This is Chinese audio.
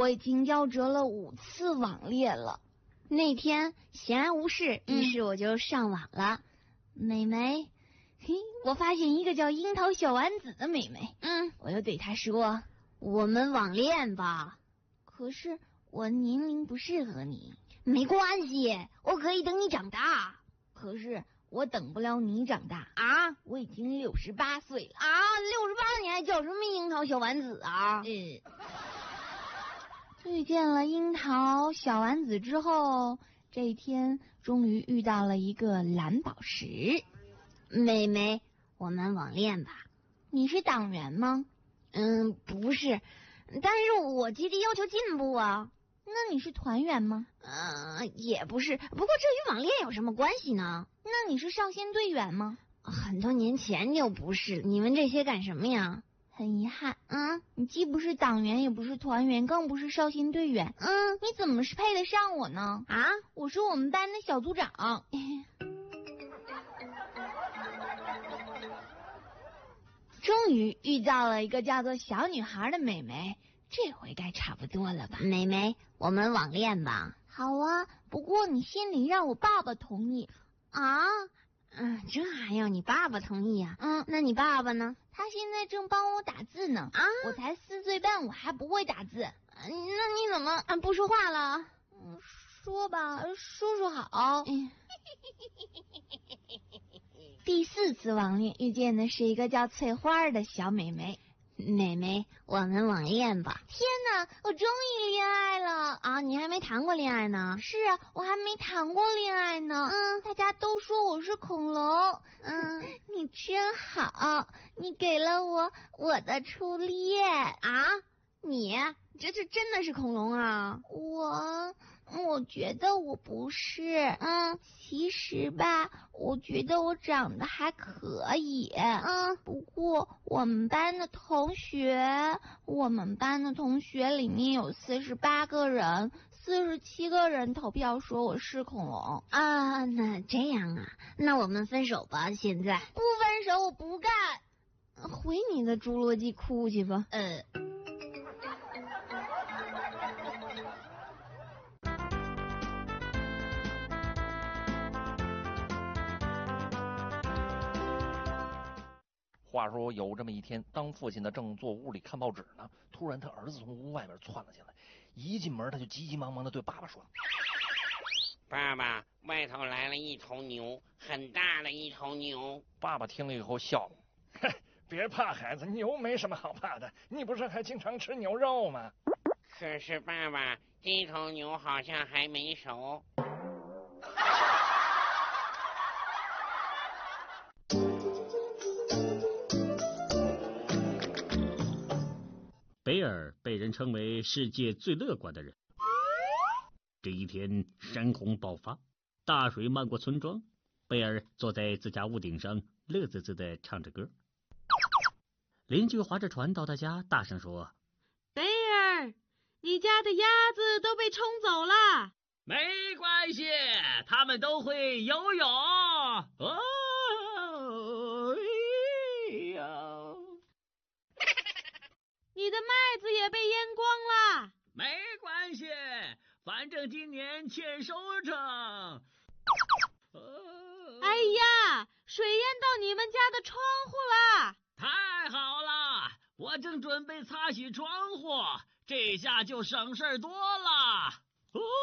我已经夭折了5次网恋了。 那天闲来无事，于是我就上网了。 美眉，我发现一个叫樱桃小丸子的美眉，我就对她说， 我们网恋吧。 可是我年龄不适合你。 没关系，我可以等你长大。 可是我等不了你长大啊！ 我已经68岁了啊！68你还叫什么樱桃小丸子啊？ 遇见了樱桃小丸子之后，这一天终于遇到了一个蓝宝石。 妹妹，我们网恋吧。 你是党员吗？ 不是，但是我积极要求进步啊。 那你是团员吗？ 也不是，不过这与网恋有什么关系呢？ 那你是少先队员吗？ 很多年前就不是。你们这些干什么呀？ 很遗憾，你既不是党员，也不是团员，更不是少先队员，你怎么是配得上我呢？ 啊， 我是我们班的小组长。终于遇到了一个叫做小女孩的美眉，这回该差不多了吧？ 美眉，我们网恋吧。 好啊，不过你先得让我爸爸同意啊。这还要你爸爸同意啊？那你爸爸呢？ 他现在正帮我打字呢。 啊， 我才4岁半，我还不会打字。 那你怎么不说话了？ 说吧，说好。第4次网恋遇见的是一个叫翠花的小美眉。 美眉，我们网恋吧。 天哪，我终于恋爱了啊！你还没谈过恋爱呢？ 是啊，我还没谈过恋爱呢。大家都说我是恐龙。你真好，你给了我的初恋啊！你这真的是恐龙啊？ 我觉得我不是。其实吧，我觉得我长得还可以。不过我们班的同学里面有48个人，47个人投票说我是恐龙啊。那这样啊，那我们分手吧。现在不分手，我不干。 回你的侏罗纪哭去吧。 话说有这么一天，当父亲的正坐屋里看报纸呢，突然他儿子从屋外面窜了进来，一进门他就急急忙忙的对爸爸说：“ 爸爸，外头来了一头牛，很大的一头牛。” 爸爸听了以后笑了：“别怕孩子，牛没什么好怕的，你不是还经常吃牛肉吗？” 可是爸爸，这头牛好像还没熟。 贝尔被人称为世界最乐观的人。这一天，山洪爆发，大水漫过村庄。贝尔坐在自家屋顶上，乐滋滋地唱着歌。邻居划着船到他家，大声说：“ 贝尔，你家的鸭子都被冲走了。” 没关系，他们都会游泳。 你的麦子也被淹光了。 没关系，反正今年欠收成。 哎呀，水淹到你们家的窗户了。 太好了，我正准备擦洗窗户，这下就省事多了。